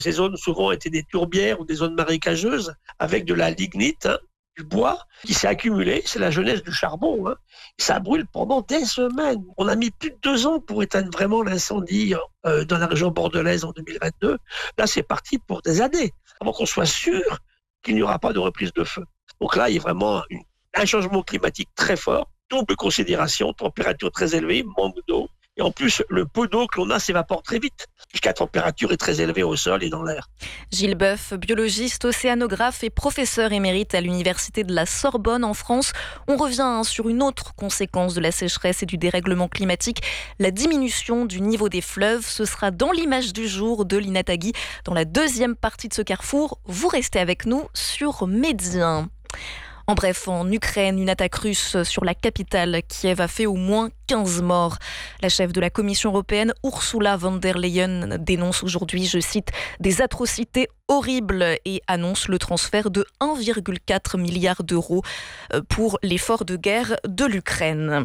Ces zones souvent étaient des tourbières ou des zones marécageuses avec de la lignite, du bois qui s'est accumulé. C'est la jeunesse du charbon. Ça brûle pendant des semaines. On a mis plus de 2 ans pour éteindre vraiment l'incendie dans la région bordelaise en 2022. Là, c'est parti pour des années avant qu'on soit sûr qu'il n'y aura pas de reprise de feu. Donc là, il y a vraiment un changement climatique très fort, double considération, température très élevée, manque d'eau. Et en plus, le peu d'eau que l'on a s'évapore très vite, puisque la température est très élevée au sol et dans l'air. Gilles Boeuf, biologiste, océanographe et professeur émérite à l'Université de la Sorbonne en France. On revient sur une autre conséquence de la sécheresse et du dérèglement climatique, la diminution du niveau des fleuves. Ce sera dans l'image du jour de Lina Tagui, dans la deuxième partie de ce carrefour. Vous restez avec nous sur Média. En bref, en Ukraine, une attaque russe sur la capitale, Kiev, a fait au moins 15 morts. La chef de la Commission européenne, Ursula von der Leyen, dénonce aujourd'hui, je cite, des atrocités horribles et annonce le transfert de 1,4 milliard d'euros pour l'effort de guerre de l'Ukraine.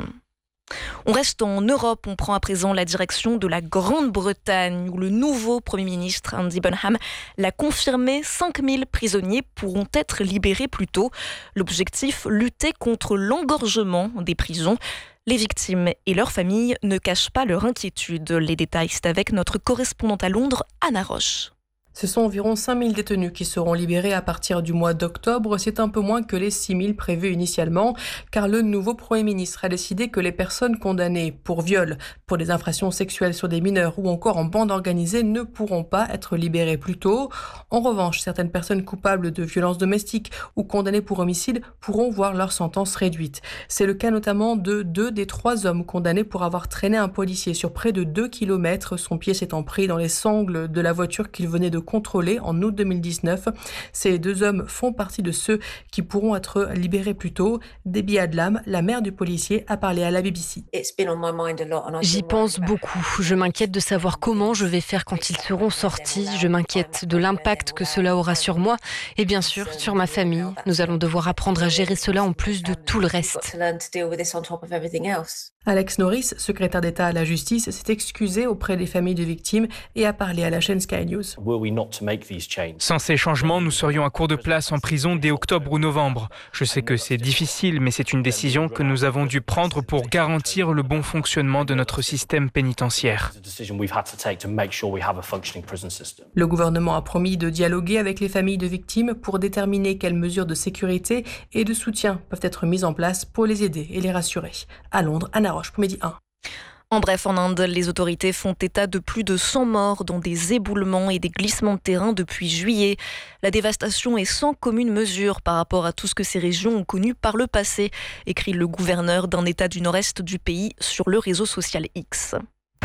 On reste en Europe, on prend à présent la direction de la Grande-Bretagne où le nouveau Premier ministre Andy Burnham l'a confirmé, 5000 prisonniers pourront être libérés plus tôt. L'objectif, lutter contre l'engorgement des prisons. Les victimes et leurs familles ne cachent pas leur inquiétude. Les détails, c'est avec notre correspondante à Londres, Anna Roche. Ce sont environ 5000 détenus qui seront libérés à partir du mois d'octobre. C'est un peu moins que les 6000 prévus initialement, car le nouveau Premier ministre a décidé que les personnes condamnées pour viol, pour des infractions sexuelles sur des mineurs ou encore en bande organisée ne pourront pas être libérées plus tôt. En revanche, certaines personnes coupables de violences domestiques ou condamnées pour homicide pourront voir leur sentence réduite. C'est le cas notamment de 2 des 3 hommes condamnés pour avoir traîné un policier sur près de 2 kilomètres, son pied s'étant pris dans les sangles de la voiture qu'il venait de contrôlés en août 2019. Ces 2 hommes font partie de ceux qui pourront être libérés plus tôt. Debbie Adlam, la mère du policier, a parlé à la BBC. J'y pense beaucoup. Je m'inquiète de savoir comment je vais faire quand ils seront sortis. Je m'inquiète de l'impact que cela aura sur moi et bien sûr sur ma famille. Nous allons devoir apprendre à gérer cela en plus de tout le reste. Alex Norris, secrétaire d'État à la justice, s'est excusé auprès des familles de victimes et a parlé à la chaîne Sky News. Sans ces changements, nous serions à court de place en prison dès octobre ou novembre. Je sais que c'est difficile, mais c'est une décision que nous avons dû prendre pour garantir le bon fonctionnement de notre système pénitentiaire. Le gouvernement a promis de dialoguer avec les familles de victimes pour déterminer quelles mesures de sécurité et de soutien peuvent être mises en place pour les aider et les rassurer. À Londres, Anna Roche pour Midi 1. En bref, en Inde, les autorités font état de plus de 100 morts dans des éboulements et des glissements de terrain depuis juillet. La dévastation est sans commune mesure par rapport à tout ce que ces régions ont connu par le passé, écrit le gouverneur d'un État du nord-est du pays sur le réseau social X.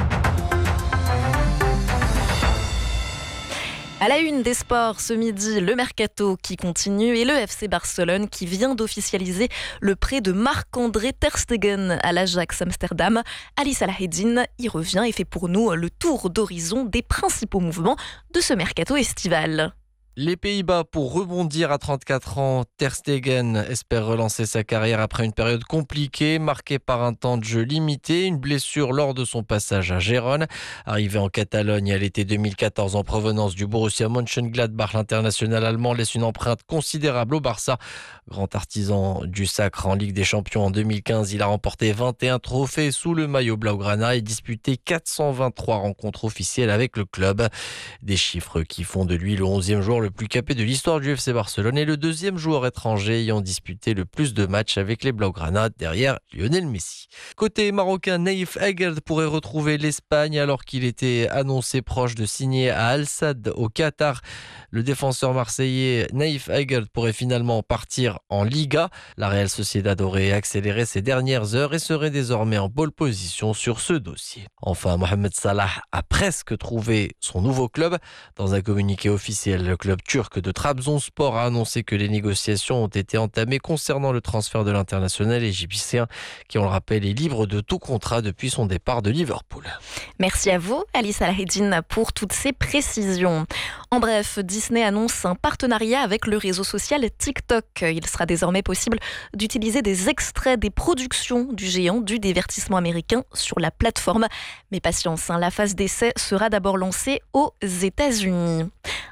À la une des sports, ce midi, le Mercato qui continue et le FC Barcelone qui vient d'officialiser le prêt de Marc-André ter Stegen à l'Ajax Amsterdam. Ali Salahedine y revient et fait pour nous le tour d'horizon des principaux mouvements de ce Mercato estival. Les Pays-Bas pour rebondir à 34 ans. Ter Stegen espère relancer sa carrière après une période compliquée, marquée par un temps de jeu limité, une blessure lors de son passage à Gérone. Arrivé en Catalogne à l'été 2014 en provenance du Borussia Mönchengladbach, l'international allemand laisse une empreinte considérable au Barça. Grand artisan du sacre en Ligue des Champions en 2015, il a remporté 21 trophées sous le maillot blaugrana et disputé 423 rencontres officielles avec le club. Des chiffres qui font de lui le 11e joueur le plus capé de l'histoire du FC Barcelone et le 2e joueur étranger ayant disputé le plus de matchs avec les Blaugrana derrière Lionel Messi. Côté marocain, Naïf Aguerd pourrait retrouver l'Espagne alors qu'il était annoncé proche de signer à Al Sadd au Qatar. Le défenseur marseillais Naïf Aguerd pourrait finalement partir en Liga. La Real Sociedad aurait accéléré ces dernières heures et serait désormais en pole position sur ce dossier. Enfin, Mohamed Salah a presque trouvé son nouveau club. Dans un communiqué officiel, le club club turc de Trabzonspor a annoncé que les négociations ont été entamées concernant le transfert de l'international égyptien qui, on le rappelle, est libre de tout contrat depuis son départ de Liverpool. Merci à vous, Alice Alhedine, pour toutes ces précisions. En bref, Disney annonce un partenariat avec le réseau social TikTok. Il sera désormais possible d'utiliser des extraits des productions du géant du divertissement américain sur la plateforme. Mais patience, la phase d'essai sera d'abord lancée aux États-Unis.